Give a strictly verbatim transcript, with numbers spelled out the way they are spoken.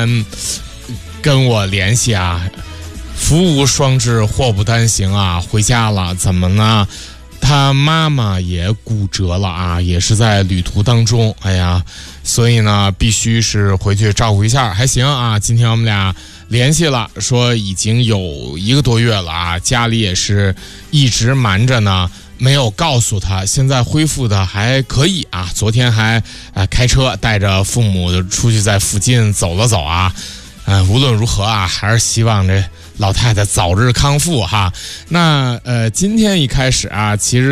然跟我联系啊，福无双至，祸不单行啊，回家了，怎么呢？他妈妈也骨折了啊，也是在旅途当中，哎呀，所以呢，必须是回去照顾一下，还行啊。今天我们俩联系了，说已经有一个多月了啊，家里也是一直瞒着呢，没有告诉他，现在恢复的还可以啊。昨天还呃开车带着父母出去在附近走了走啊，呃，无论如何啊，还是希望这老太太早日康复哈。那呃，今天一开始啊，其实